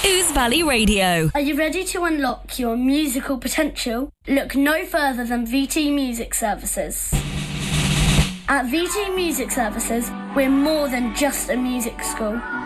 Ouse Valley Radio. Are you ready to unlock your musical potential? Look no further than VT Music Services. At VT Music Services, we're more than just a music school.